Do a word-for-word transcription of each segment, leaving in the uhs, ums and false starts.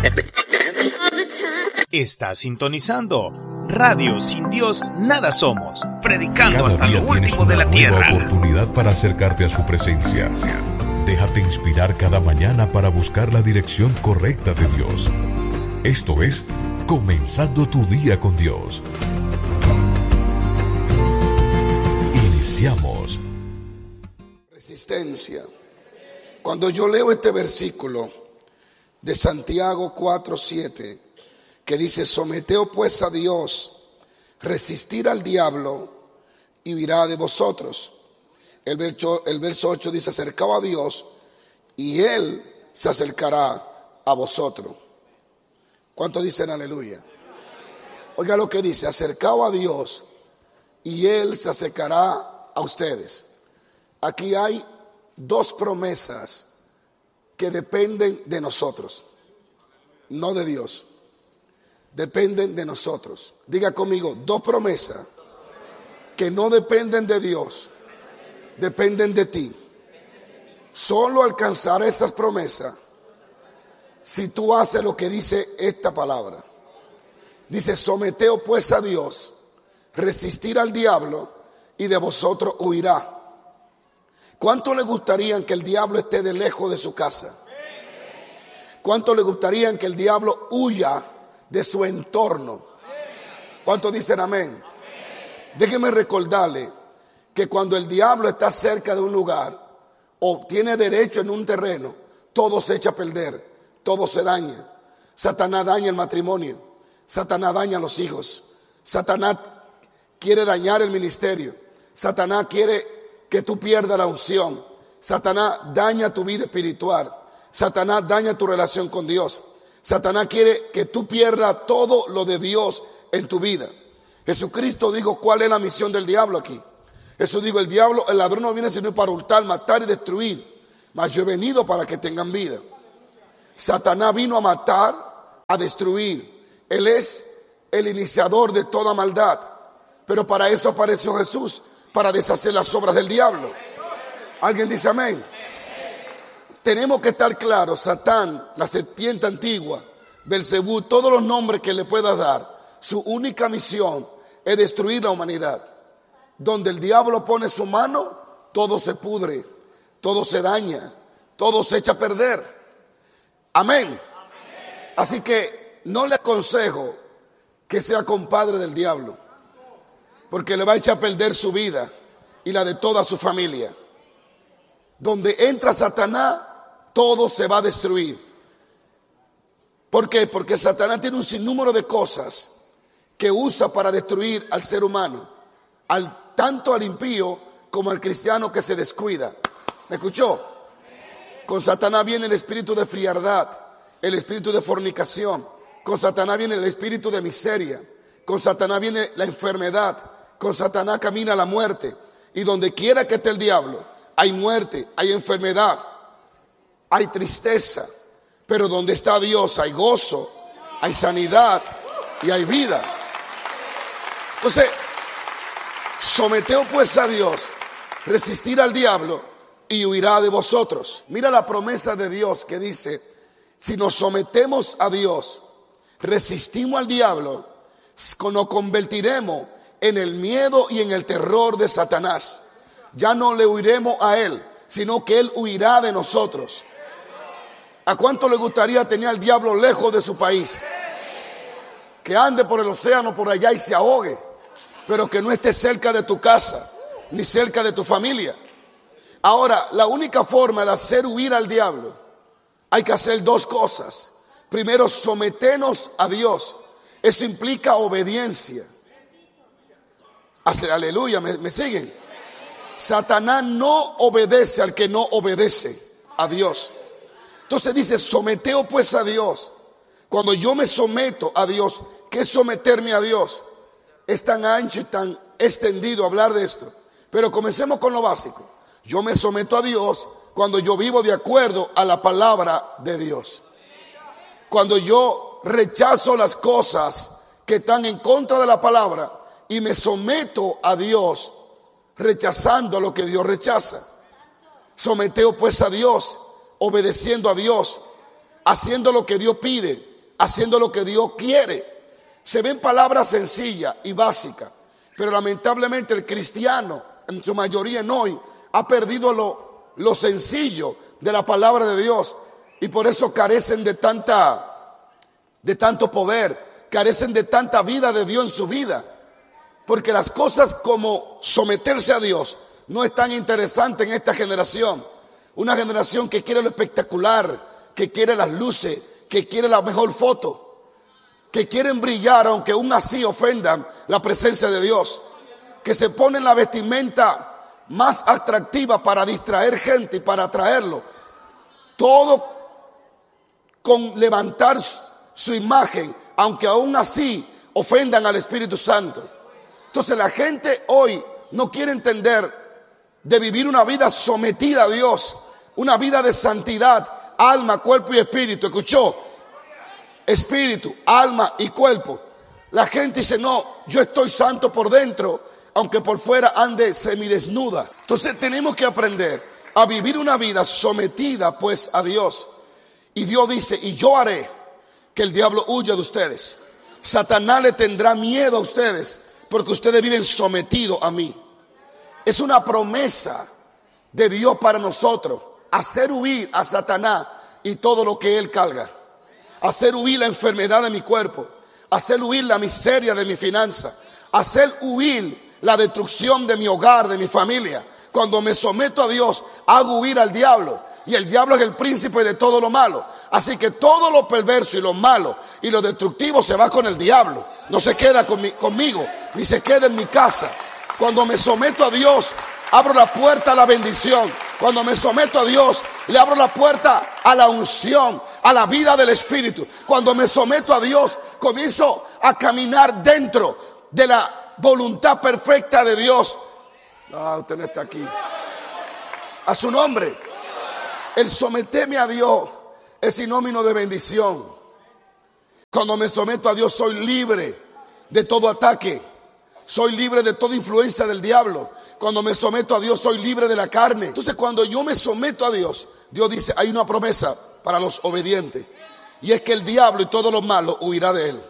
Está sintonizando Radio Sin Dios Nada Somos, predicando Cada hasta día lo tienes último una de la nueva tierra. oportunidad para acercarte a su presencia. Déjate inspirar cada mañana para buscar la dirección correcta de Dios. Esto es Comenzando tu día con Dios. Iniciamos. Resistencia. Cuando yo leo este versículo de Santiago cuatro siete, que dice: someteos pues a Dios, resistir al diablo y huirá de vosotros. El verso, el verso ocho dice: acercaos a Dios y Él se acercará a vosotros. ¿Cuántos dicen aleluya? Oiga lo que dice: acercaos a Dios y Él se acercará a ustedes. Aquí hay dos promesas que dependen de nosotros, no de Dios. Dependen de nosotros. Diga conmigo: dos promesas que no dependen de Dios, dependen de ti. Solo alcanzar esas promesas si tú haces lo que dice esta palabra. Dice: someteos pues a Dios, resistir al diablo y de vosotros huirá. ¿Cuánto le gustaría que el diablo esté de lejos de su casa? ¿Cuánto le gustaría que el diablo huya de su entorno? ¿Cuántos dicen amén? Déjeme recordarle que cuando el diablo está cerca de un lugar o tiene derecho en un terreno, todo se echa a perder, todo se daña. Satanás daña el matrimonio, Satanás daña a los hijos, Satanás quiere dañar el ministerio, Satanás quiere que tú pierdas la unción, Satanás daña tu vida espiritual, Satanás daña tu relación con Dios. Satanás quiere que tú pierdas todo lo de Dios en tu vida. Jesucristo dijo: ¿cuál es la misión del diablo aquí? Jesús dijo: el diablo, el ladrón no viene sino para hurtar, matar y destruir, mas yo he venido para que tengan vida. Satanás vino a matar, a destruir. Él es el iniciador de toda maldad. Pero para eso apareció Jesús, para deshacer las obras del diablo. ¿Alguien dice amén? Tenemos que estar claros: Satán, la serpiente antigua, Belcebú, todos los nombres que le puedas dar, su única misión es destruir la humanidad. Donde el diablo pone su mano, todo se pudre, todo se daña, todo se echa a perder. Amén. Así que no le aconsejo que sea compadre del diablo, porque le va a echar a perder su vida y la de toda su familia. Donde entra Satanás, todo se va a destruir. ¿Por qué? Porque Satanás tiene un sinnúmero de cosas que usa para destruir al ser humano, al, tanto al impío como al cristiano que se descuida. ¿Me escuchó? Con Satanás viene el espíritu de frialdad, el espíritu de fornicación. Con Satanás viene el espíritu de miseria. Con Satanás viene la enfermedad. Con Satanás camina la muerte. Y donde quiera que esté el diablo, hay muerte, hay enfermedad, hay tristeza. Pero donde está Dios hay gozo, hay sanidad y hay vida. Entonces, someteos pues a Dios, resistir al diablo y huirá de vosotros. Mira la promesa de Dios que dice: si nos sometemos a Dios, resistimos al diablo, nos convertiremos en el miedo y en el terror de Satanás. Ya no le huiremos a él, sino que él huirá de nosotros. ¿A cuánto le gustaría tener al diablo lejos de su país? Que ande por el océano por allá y se ahogue, pero que no esté cerca de tu casa, ni cerca de tu familia. Ahora, la única forma de hacer huir al diablo, hay que hacer dos cosas. Primero, someternos a Dios. Eso implica obediencia. Aleluya, ¿me, me siguen? Satanás no obedece al que no obedece a Dios. Entonces dice: someteos pues a Dios. Cuando yo me someto a Dios, ¿qué es someterme a Dios? Es tan ancho y tan extendido hablar de esto, pero comencemos con lo básico. Yo me someto a Dios cuando yo vivo de acuerdo a la palabra de Dios. Cuando yo rechazo las cosas que están en contra de la palabra y me someto a Dios rechazando lo que Dios rechaza. Someteo pues a Dios, obedeciendo a Dios, haciendo lo que Dios pide, haciendo lo que Dios quiere. Se ven palabras sencillas y básicas, pero lamentablemente el cristiano, en su mayoría en hoy, ha perdido lo, lo sencillo de la palabra de Dios, y por eso carecen de tanta, de tanto poder, carecen de tanta vida de Dios en su vida, porque las cosas como someterse a Dios no es tan interesante en esta generación. Una generación que quiere lo espectacular, que quiere las luces, que quiere la mejor foto, que quieren brillar aunque aún así ofendan la presencia de Dios, que se ponen la vestimenta más atractiva para distraer gente y para atraerlo, todo con levantar su imagen, aunque aún así ofendan al Espíritu Santo. Entonces la gente hoy no quiere entender de vivir una vida sometida a Dios, una vida de santidad, alma, cuerpo y espíritu. ¿Escuchó? Espíritu, alma y cuerpo. La gente dice, no, yo estoy santo por dentro, aunque por fuera ande semidesnuda. Entonces tenemos que aprender a vivir una vida sometida pues a Dios. Y Dios dice, y yo haré que el diablo huya de ustedes. Satanás le tendrá miedo a ustedes porque ustedes viven sometidos a mí. Es una promesa de Dios para nosotros, hacer huir a Satanás y todo lo que él carga. Hacer huir la enfermedad de mi cuerpo, hacer huir la miseria de mi finanza, hacer huir la destrucción de mi hogar, de mi familia. Cuando me someto a Dios, hago huir al diablo, y el diablo es el príncipe de todo lo malo. Así que todo lo perverso y lo malo y lo destructivo se va con el diablo, no se queda con mi, conmigo, ni se queda en mi casa. Cuando me someto a Dios, abro la puerta a la bendición. Cuando me someto a Dios, le abro la puerta a la unción, a la vida del Espíritu. Cuando me someto a Dios, comienzo a caminar dentro de la voluntad perfecta de Dios. Ah, usted no está aquí. A su nombre. El someterme a Dios es sinónimo de bendición. Cuando me someto a Dios, soy libre de todo ataque. Soy libre de toda influencia del diablo. Cuando me someto a Dios, soy libre de la carne. Entonces, cuando yo me someto a Dios, Dios dice, hay una promesa para los obedientes, y es que el diablo y todo lo malo huirá de él.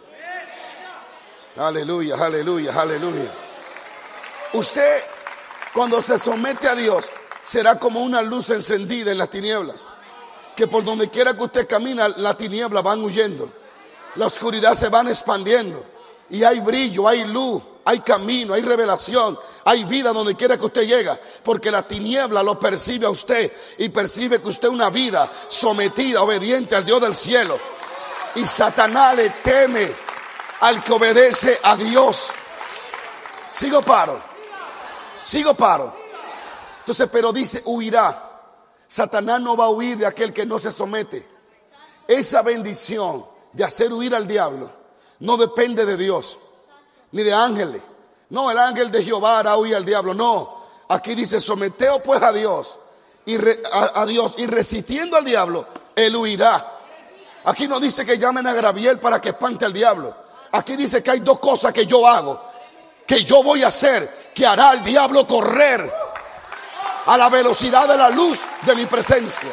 Aleluya, aleluya, aleluya. Usted, cuando se somete a Dios, será como una luz encendida en las tinieblas, que por donde quiera que usted camina, las tinieblas van huyendo, la oscuridad se van expandiendo, y hay brillo, hay luz, hay camino, hay revelación, hay vida donde quiera que usted llega, porque la tiniebla lo percibe a usted y percibe que usted es una vida sometida, obediente al Dios del cielo. Y Satanás le teme al que obedece a Dios. Sigo paro, sigo paro. Entonces, pero dice, huirá. Satanás no va a huir de aquel que no se somete. Esa bendición de hacer huir al diablo no depende de Dios ni de ángeles. No, el ángel de Jehová hará huir al diablo. No, aquí dice, someteos pues a Dios y re, a, a Dios y resistiendo al diablo, él huirá. Aquí no dice que llamen a Gabriel para que espante al diablo. Aquí dice que hay dos cosas que yo hago, que yo voy a hacer, que hará al diablo correr a la velocidad de la luz de mi presencia.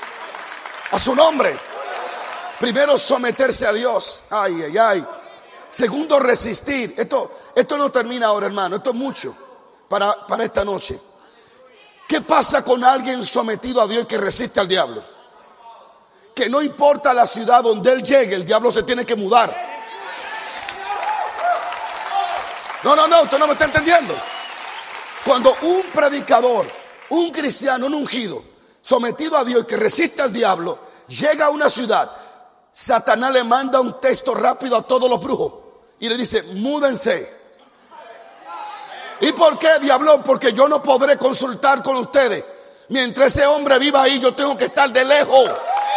A su nombre. Primero, someterse a Dios. Ay, ay, ay. Segundo, resistir. Esto, esto no termina ahora, hermano. Esto es mucho para, para esta noche. ¿Qué pasa con alguien sometido a Dios que resiste al diablo? Que no importa la ciudad donde él llegue, el diablo se tiene que mudar. No, no, no, usted no me está entendiendo. Cuando un predicador, un cristiano, un ungido, sometido a Dios y que resiste al diablo, llega a una ciudad, Satanás le manda un texto rápido a todos los brujos y le dice, múdense. ¿Y por qué, diablón? Porque yo no podré consultar con ustedes. Mientras ese hombre viva ahí, yo tengo que estar de lejos.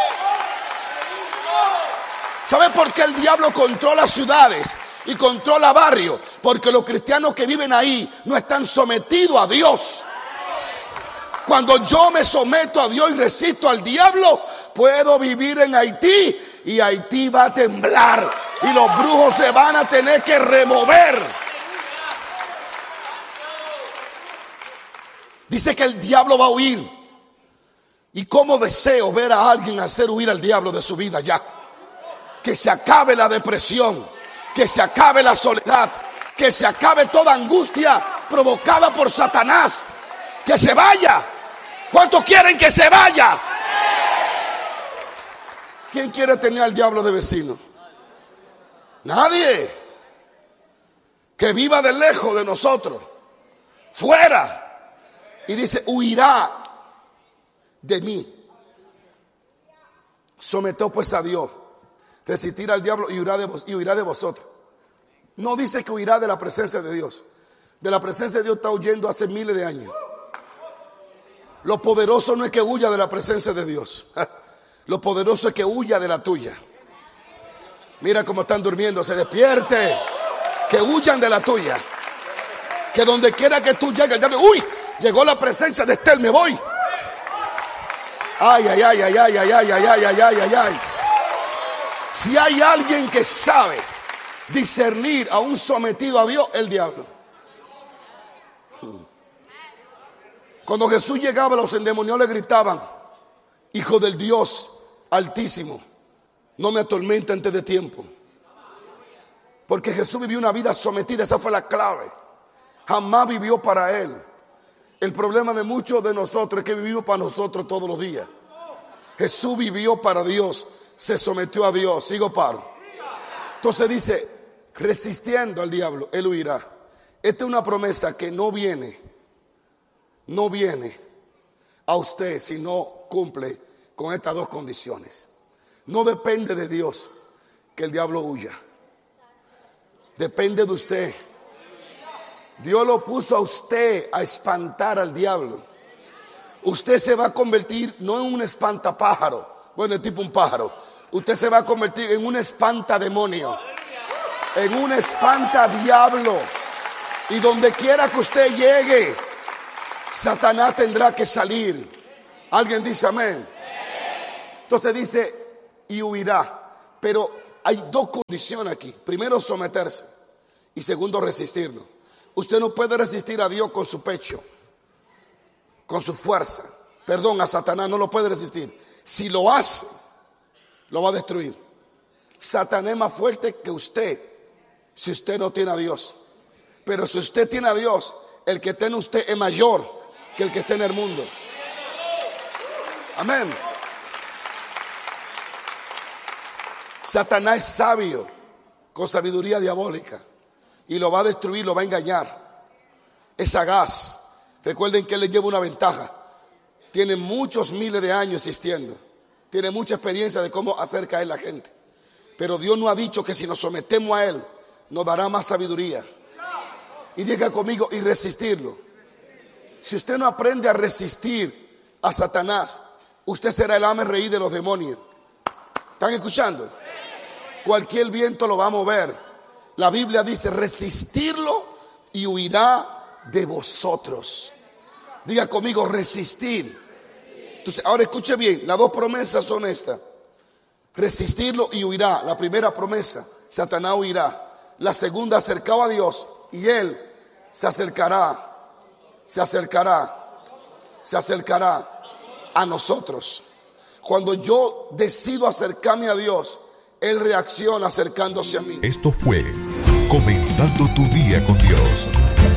¿Sabe por qué el diablo controla ciudades y controla barrios? Porque los cristianos que viven ahí no están sometidos a Dios. Cuando yo me someto a Dios y resisto al diablo, puedo vivir en Haití y Haití va a temblar y los brujos se van a tener que remover. Dice que el diablo va a huir. Y cómo deseo ver a alguien hacer huir al diablo de su vida ya. Que se acabe la depresión, que se acabe la soledad, que se acabe toda angustia provocada por Satanás. Que se vaya. ¿Cuántos quieren que se vaya? ¿Quién quiere tener al diablo de vecino? Nadie. Que viva de lejos de nosotros, fuera. Y dice, huirá de mí. Someteos pues a Dios, resistir al diablo y huirá de vos, y huirá de vosotros. No dice que huirá de la presencia de Dios. De la presencia de Dios está huyendo hace miles de años. Lo poderoso no es que huya de la presencia de Dios. Lo poderoso es que huya de la tuya. Mira cómo están durmiendo, se despierte. Que huyan de la tuya. Que donde quiera que tú llegues, uy, llegó la presencia de Estel, me voy. Ay, ay, ay, ay, ay, ay, ay, ay, ay, ay, ay, ay. Si hay alguien que sabe discernir a un sometido a Dios, el diablo. Cuando Jesús llegaba, los endemoniados le gritaban: Hijo del Dios Altísimo, no me atormente antes de tiempo. Porque Jesús vivió una vida sometida, esa fue la clave. Jamás vivió para Él. El problema de muchos de nosotros es que vivimos para nosotros todos los días. Jesús vivió para Dios, se sometió a Dios. Sigo paro. Entonces dice, resistiendo al diablo, Él huirá. Esta es una promesa que no viene, no viene a usted si no cumple con estas dos condiciones. No depende de Dios que el diablo huya. Depende de usted. Dios lo puso a usted a espantar al diablo. Usted se va a convertir no en un espantapájaro, bueno, es tipo un pájaro. Usted se va a convertir en un espantademonio, en un espantadiablo. Y donde quiera que usted llegue, Satanás tendrá que salir. ¿Alguien dice amén? Entonces dice, y huirá. Pero hay dos condiciones aquí. Primero, someterse. Y segundo, resistirlo. Usted no puede resistir a Dios con su pecho, con su fuerza. Perdón, a Satanás no lo puede resistir. Si lo hace, lo va a destruir. Satanás es más fuerte que usted si usted no tiene a Dios. Pero si usted tiene a Dios, el que está en usted es mayor que el que está en el mundo. Amén. Satanás es sabio, con sabiduría diabólica, y lo va a destruir, lo va a engañar. Es sagaz. Recuerden que él le lleva una ventaja. Tiene muchos miles de años existiendo. Tiene mucha experiencia de cómo hacer caer la gente. Pero Dios no ha dicho que si nos sometemos a él, nos dará más sabiduría. Y diga conmigo, y resistirlo. Si usted no aprende a resistir a Satanás, usted será el ame reír de los demonios. ¿Están escuchando? Cualquier viento lo va a mover. La Biblia dice, resistirlo y huirá de vosotros. Diga conmigo, resistir. Entonces, ahora escuche bien, las dos promesas son estas. Resistirlo y huirá. La primera promesa, Satanás huirá. La segunda, acercado a Dios y él se acercará, se acercará, se acercará a nosotros. Cuando yo decido acercarme a Dios, él reacciona acercándose a mí. Esto fue Comenzando tu Día con Dios.